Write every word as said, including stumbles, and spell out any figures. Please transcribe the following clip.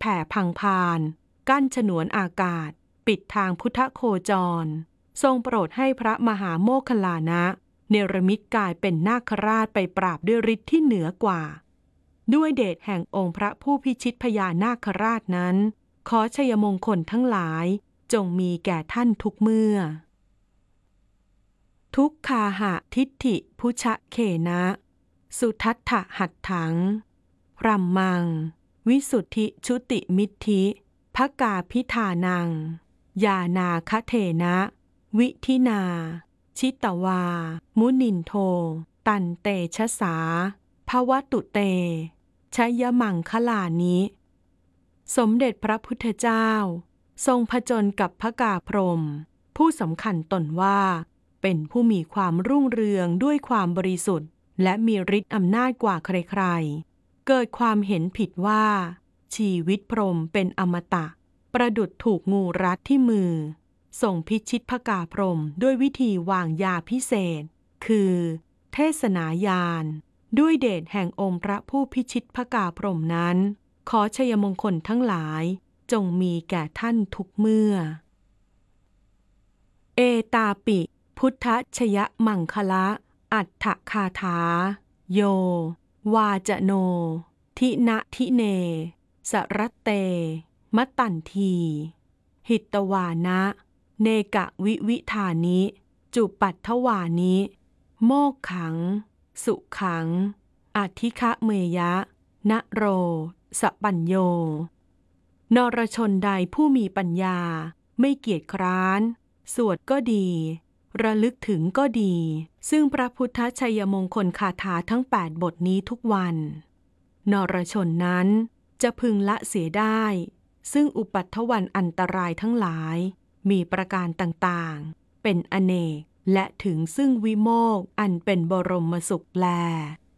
ผ่พังพานกั้นฉนวนอากาศปิดทางพุทธโคจรทรงโปรดให้พระมหาโมคคัลลานะเนรมิตกายเป็นนาคราชไปปราบด้วยฤทธิ์ที่เหนือกว่าด้วยเดชแห่งองค์พระผู้พิชิตพญานาคราชนั้นขอชัยมงคลทั้งหลายจงมีแก่ท่านทุกเมื่อทุกขาหะทิฏฐิพุชะเขนะสุทัฏฐหัตถังพรัมมังวิสุทธิชุติมิทธิภกาพิธานังยานาคเทนะวิธินาชิตวามุนินโทตันเตชะสาภวตุเตชยมังคลานิสมเด็จพระพุทธเจ้าทรงผจญกับพกาพรหมผู้สำคัญตนว่าเป็นผู้มีความรุ่งเรืองด้วยความบริสุทธิ์และมีฤทธิ์อำนาจกว่าใครๆเกิดความเห็นผิดว่าชีวิตพรหมเป็นอมตะประดุจถูกงูรัดที่มือส่งพิชิตพกาพรหมด้วยวิธีวางยาพิเศษคือเทศนายานด้วยเดชแห่งองค์พระผู้พิชิตพกาพรหมนั้นขอชัยมงคลทั้งหลายจงมีแก่ท่านทุกเมื่อเอตาปิพุทธชยมังคละอัฏฐคาถาโยวาจโนทินะทิเนสรัตเตมตันทีหิตวานะเนกะวิวิธานิจุปัฏฐวานิโมกขังสุขังอธิคะเมยะนะโรสปัญโยนรชนใดผู้มีปัญญาไม่เกียจคร้านสวดก็ดีระลึกถึงก็ดีซึ่งพระพุทธชัยมงคลคาถาทั้งแปดบทนี้ทุกวันนรชนนั้นจะพึงละเสียได้ซึ่งอุปัฏฐวันอันตรายทั้งหลายมีประการต่างๆเป็นอเนกและถึงซึ่งวิโมกข์อันเป็นบรมสุขแล